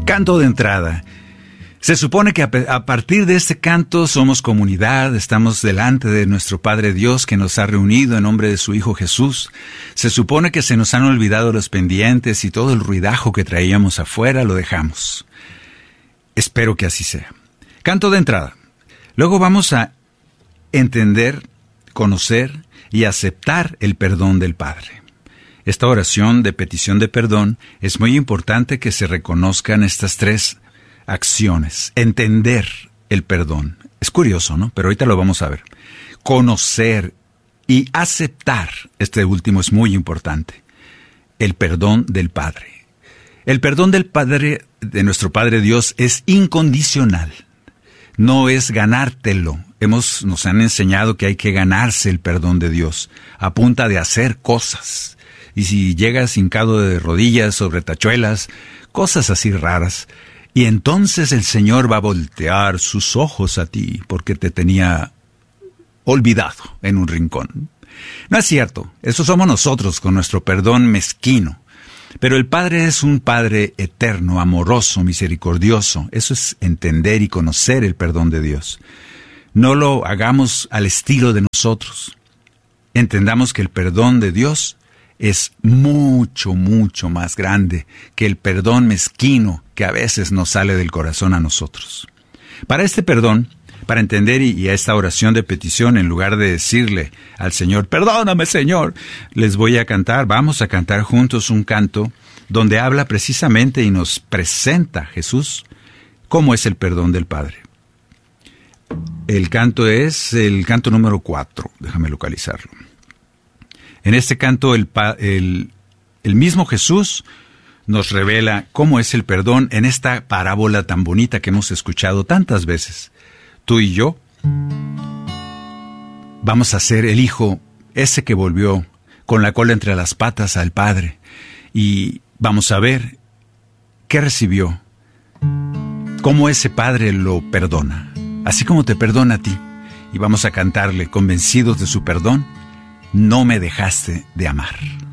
Canto de entrada. Se supone que a partir de este canto somos comunidad, estamos delante de nuestro Padre Dios que nos ha reunido en nombre de su Hijo Jesús. Se supone que se nos han olvidado los pendientes y todo el ruidajo que traíamos afuera lo dejamos. Espero que así sea. Canto de entrada. Luego vamos a entender, conocer y aceptar el perdón del Padre. Esta oración de petición de perdón es muy importante que se reconozcan estas tres acciones. Entender el perdón. Es curioso, ¿no? Pero ahorita lo vamos a ver. Conocer y aceptar. Este último es muy importante. El perdón del Padre. El perdón del Padre, de nuestro Padre Dios, es incondicional. No es ganártelo. Nos han enseñado que hay que ganarse el perdón de Dios a punta de hacer cosas. Y si llegas hincado de rodillas sobre tachuelas, cosas así raras, y entonces el Señor va a voltear sus ojos a ti porque te tenía olvidado en un rincón. No es cierto, eso somos nosotros con nuestro perdón mezquino. Pero el Padre es un Padre eterno, amoroso, misericordioso. Eso es entender y conocer el perdón de Dios. No lo hagamos al estilo de nosotros. Entendamos que el perdón de Dios es mucho, mucho más grande que el perdón mezquino que a veces nos sale del corazón a nosotros. Para este perdón, para entender y a esta oración de petición, en lugar de decirle al Señor, perdóname Señor, vamos a cantar juntos un canto donde habla precisamente y nos presenta Jesús cómo es el perdón del Padre. El canto es el canto número 4, déjame localizarlo. En este canto el mismo Jesús nos revela cómo es el perdón en esta parábola tan bonita que hemos escuchado tantas veces. Tú y yo vamos a ser el hijo ese que volvió con la cola entre las patas al Padre y vamos a ver qué recibió, cómo ese Padre lo perdona, así como te perdona a ti. Y vamos a cantarle, convencidos de su perdón, no me dejaste de amar.